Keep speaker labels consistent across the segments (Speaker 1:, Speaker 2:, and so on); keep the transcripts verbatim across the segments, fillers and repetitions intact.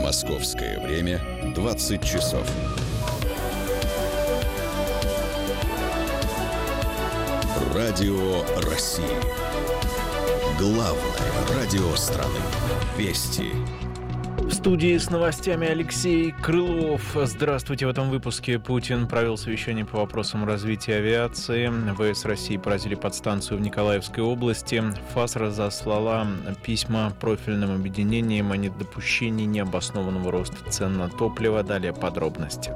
Speaker 1: Московское время двадцать часов. Радио России. Главное радио страны. Вести.
Speaker 2: В студии с новостями Алексей Крылов. Здравствуйте. В этом выпуске Путин провел совещание по вопросам развития авиации. ВС России поразили подстанцию в Николаевской области. ФАС разослала письма профильным объединениям о недопущении необоснованного роста цен на топливо. Далее подробности.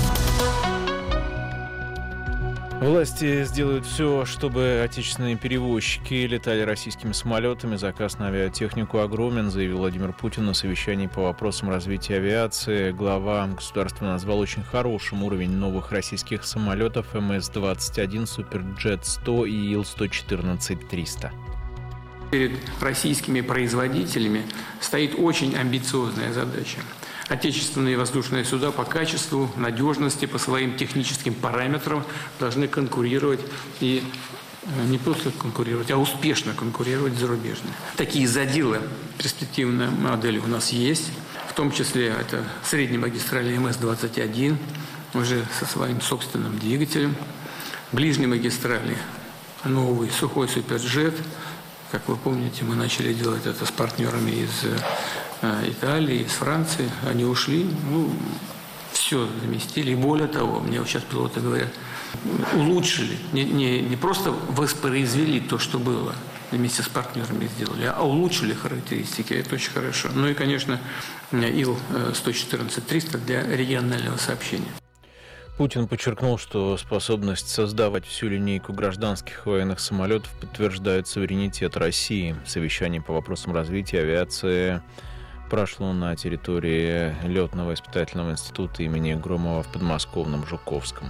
Speaker 2: Власти сделают все, чтобы отечественные перевозчики летали российскими самолетами. Заказ на авиатехнику огромен, заявил Владимир Путин на совещании по вопросам развития авиации. Глава государства назвал очень хорошим уровень новых российских самолетов эм эс двадцать один, Суперджет сто и ил сто четырнадцать триста.
Speaker 3: Перед российскими производителями стоит очень амбициозная задача. Отечественные воздушные суда по качеству, надежности, по своим техническим параметрам должны конкурировать и не просто конкурировать, а успешно конкурировать с зарубежными. Такие задела, перспективные модели у нас есть, в том числе это среднемагистральный эм эс двадцать один, уже со своим собственным двигателем, ближней магистрали новый сухой Суперджет. Как вы помните, мы начали делать это с партнерами из Италии, из Франции. Они ушли, ну, все заместили. И более того, мне сейчас пилоты говорят, улучшили, не, не, не просто воспроизвели то, что было, вместе с партнерами сделали, а улучшили характеристики. Это очень хорошо. Ну и, конечно, ил сто четырнадцать триста для регионального сообщения.
Speaker 2: Путин подчеркнул, что способность создавать всю линейку гражданских военных самолетов подтверждает суверенитет России. Совещание по вопросам развития авиации прошло на территории летного испытательного института имени Громова в подмосковном Жуковском.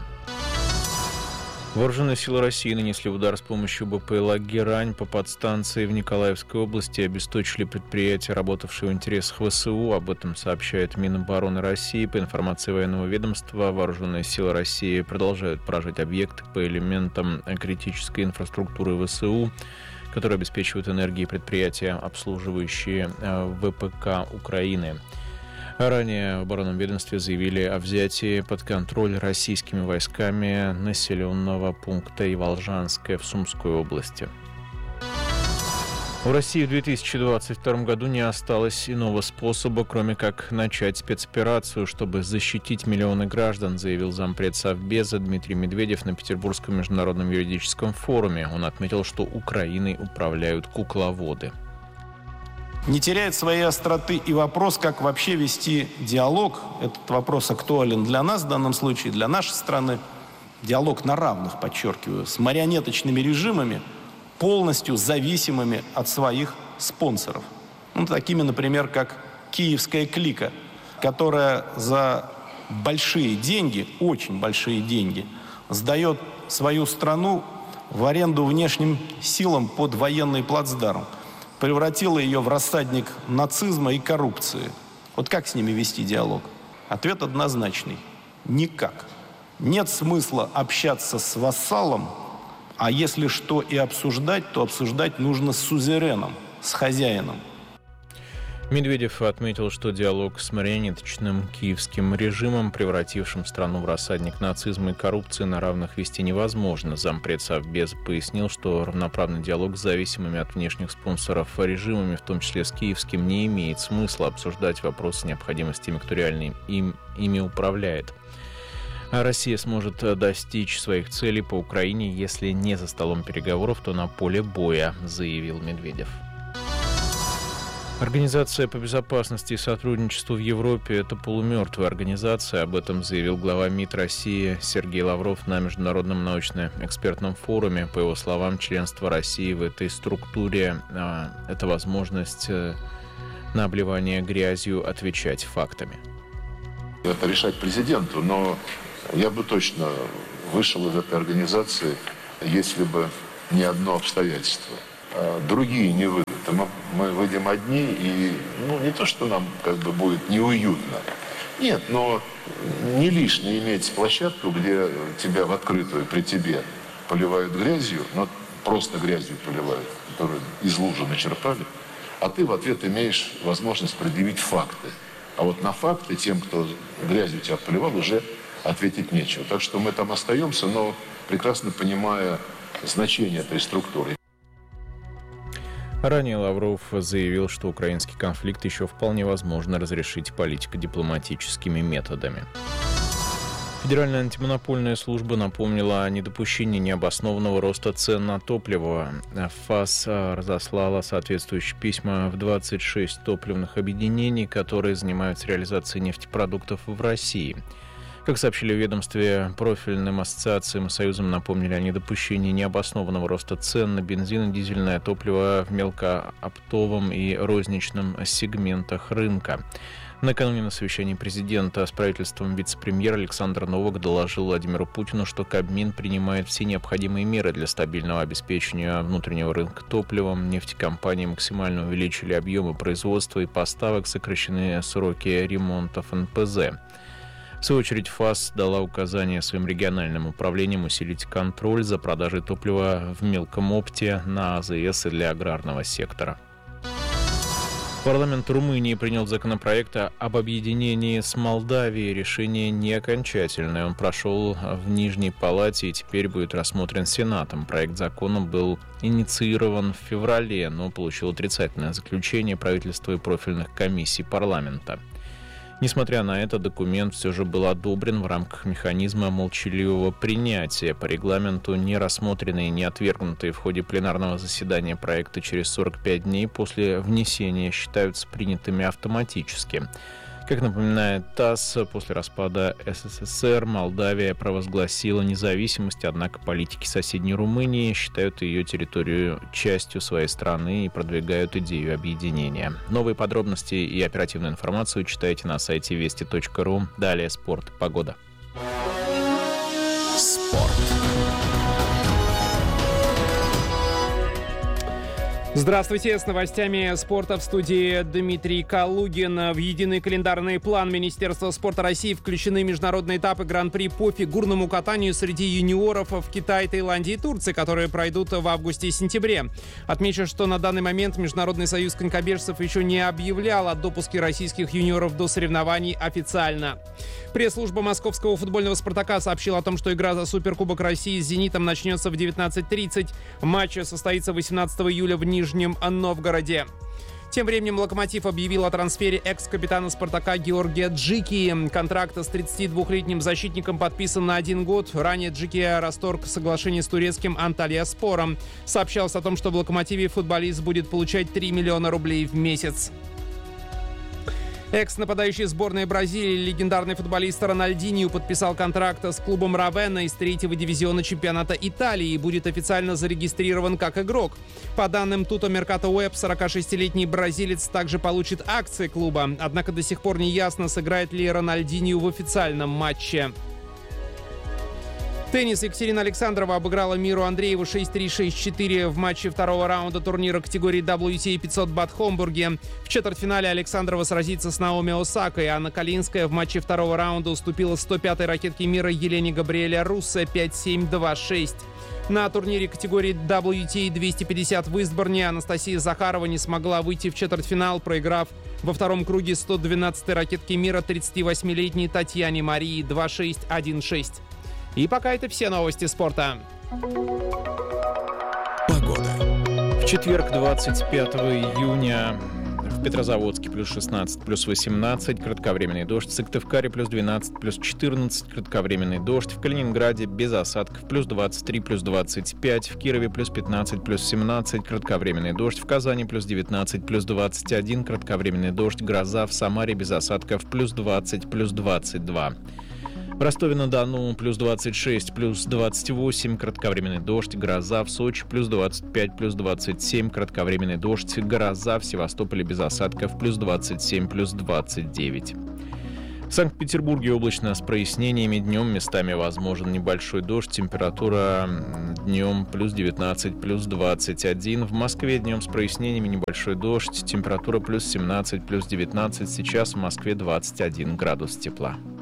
Speaker 2: Вооруженные силы России нанесли удар с помощью бэ пэ эл а «Герань» по подстанции в Николаевской области и обесточили предприятие, работавшее в интересах вэ эс у. Об этом сообщает Минобороны России. По информации военного ведомства, вооруженные силы России продолжают поражать объекты по элементам критической инфраструктуры вэ эс у, которые обеспечивают энергией предприятия, обслуживающие вэ пэ ка Украины. Ранее в оборонном ведомстве заявили о взятии под контроль российскими войсками населенного пункта Иволжанское в Сумской области. В России в две тысячи двадцать втором году не осталось иного способа, кроме как начать спецоперацию, чтобы защитить миллионы граждан, заявил зампред Совбеза Дмитрий Медведев на Петербургском международном юридическом форуме. Он отметил, что Украиной управляют кукловоды.
Speaker 4: Не теряет своей остроты и вопрос, как вообще вести диалог. Этот вопрос актуален для нас, в данном случае для нашей страны. Диалог на равных, подчеркиваю, с марионеточными режимами, полностью зависимыми от своих спонсоров. Ну, такими, например, как киевская клика, которая за большие деньги, очень большие деньги, сдает свою страну в аренду внешним силам под военный плацдарм. Превратила ее в рассадник нацизма и коррупции. Вот как с ними вести диалог? Ответ однозначный. Никак. Нет смысла общаться с вассалом, а если что и обсуждать, то обсуждать нужно с сузереном, с хозяином.
Speaker 2: Медведев отметил, что диалог с марионеточным киевским режимом, превратившим страну в рассадник нацизма и коррупции, на равных вести невозможно. Зампред Совбез пояснил, что равноправный диалог с зависимыми от внешних спонсоров режимами, в том числе с киевским, не имеет смысла обсуждать вопросы необходимости теми, кто реально им, ими управляет. А Россия сможет достичь своих целей по Украине, если не за столом переговоров, то на поле боя, заявил Медведев. Организация по безопасности и сотрудничеству в Европе – это полумертвая организация. Об этом заявил глава МИД России Сергей Лавров на Международном научно-экспертном форуме. По его словам, членство России в этой структуре – это возможность на обливание грязью отвечать фактами.
Speaker 5: Это решать президенту, но я бы точно вышел из этой организации, если бы не одно обстоятельство. Другие не выйдут. Мы, мы выйдем одни, и ну, не то, что нам как бы будет неуютно. Нет, но не лишне иметь площадку, где тебя в открытую при тебе поливают грязью, но просто грязью поливают, которую из лужи начерпали, а ты в ответ имеешь возможность предъявить факты. А вот на факты тем, кто грязью тебя поливал, уже ответить нечего. Так что мы там остаемся, но прекрасно понимая значение этой структуры.
Speaker 2: Ранее Лавров заявил, что украинский конфликт еще вполне возможно разрешить политико-дипломатическими методами. Федеральная антимонопольная служба напомнила о недопущении необоснованного роста цен на топливо. ФАС разослала соответствующие письма в двадцать шесть топливных объединений, которые занимаются реализацией нефтепродуктов в России. Как сообщили в ведомстве, профильным ассоциациям и союзам напомнили о недопущении необоснованного роста цен на бензин и дизельное топливо в мелкооптовом и розничном сегментах рынка. Накануне на совещании президента с правительством вице-премьер Александр Новак доложил Владимиру Путину, что Кабмин принимает все необходимые меры для стабильного обеспечения внутреннего рынка топливом. Нефтекомпании максимально увеличили объемы производства и поставок, сокращены сроки ремонтов эн пэ зэ. В свою очередь ФАС дала указание своим региональным управлениям усилить контроль за продажей топлива в мелком опте на а зэ эс и для аграрного сектора. Парламент Румынии принял законопроект об объединении с Молдавией. Решение не окончательное. Он прошел в Нижней Палате и теперь будет рассмотрен Сенатом. Проект закона был инициирован в феврале, но получил отрицательное заключение правительства и профильных комиссий парламента. Несмотря на это, документ все же был одобрен в рамках механизма молчаливого принятия. По регламенту не рассмотренные и не отвергнутые в ходе пленарного заседания проекты через сорок пять дней после внесения считаются принятыми автоматически. Как напоминает ТАСС, после распада эс эс эс эр Молдавия провозгласила независимость, однако политики соседней Румынии считают ее территорию частью своей страны и продвигают идею объединения. Новые подробности и оперативную информацию читайте на сайте вести точка ру. Далее спорт, погода.
Speaker 1: Спорт.
Speaker 6: Здравствуйте, с новостями спорта в студии Дмитрий Калугин. В единый календарный план Министерства спорта России включены международные этапы Гран-при по фигурному катанию среди юниоров в Китае, Таиланде и Турции, которые пройдут в августе и сентябре. Отмечу, что на данный момент Международный союз конькобежцев еще не объявлял о допуске российских юниоров до соревнований официально. Пресс-служба московского футбольного «Спартака» сообщила о том, что игра за Суперкубок России с «Зенитом» начнется в девятнадцать тридцать. Матч состоится восемнадцатого июля в Нижнем Новгороде. Тем временем «Локомотив» объявил о трансфере экс-капитана «Спартака» Георгия Джики. Контракт с тридцатидвухлетним защитником подписан на один год. Ранее Джики расторг соглашение с турецким Анталияспором. Сообщалось о том, что в «Локомотиве» футболист будет получать три миллиона рублей в месяц. Экс-нападающий сборной Бразилии, легендарный футболист Рональдиньо подписал контракт с клубом Равенна из третьего дивизиона чемпионата Италии и будет официально зарегистрирован как игрок. По данным Tuto Mercato Web, сорокашестилетний бразилец также получит акции клуба. Однако до сих пор не ясно, сыграет ли Рональдиньо в официальном матче. Теннис. Екатерина Александрова обыграла Миру Андрееву шесть три шесть четыре в матче второго раунда турнира категории дабл ю ти эй пятьсот бат в Хомбурге. В четвертьфинале Александрова сразится с Наоми Осакой, а Анна Калинская в матче второго раунда уступила сто пятой ракетке мира Елене Габриэле Руссе пять семь два шесть. На турнире категории дабл ю ти эй двести пятьдесят в Истборне Анастасия Захарова не смогла выйти в четвертьфинал, проиграв во втором круге сто двенадцатой ракетке мира тридцативосьмилетней Татьяне Марии два шесть один шесть. И пока это все новости спорта.
Speaker 1: Погода.
Speaker 2: В четверг, двадцать пятого июня, в Петрозаводске плюс шестнадцать, плюс восемнадцать, кратковременный дождь. В Сыктывкаре плюс двенадцать, плюс четырнадцать, кратковременный дождь. В Калининграде без осадков плюс двадцать три, плюс двадцать пять. В Кирове плюс пятнадцать, плюс семнадцать, кратковременный дождь. В Казани плюс девятнадцать, плюс двадцать один, кратковременный дождь. Гроза. В Самаре без осадков плюс двадцать, плюс двадцать два. В Ростове-на-Дону плюс двадцать шесть, плюс двадцать восемь, кратковременный дождь, гроза. В Сочи плюс двадцать пять, плюс двадцать семь, кратковременный дождь, гроза. В Севастополе без осадков плюс двадцать семь, плюс двадцать девять. В Санкт-Петербурге облачно с прояснениями. Днем местами возможен небольшой дождь. Температура днем плюс девятнадцать, плюс двадцать один. В Москве днем с прояснениями небольшой дождь. Температура плюс семнадцать, плюс девятнадцать. Сейчас в Москве двадцать один градус тепла.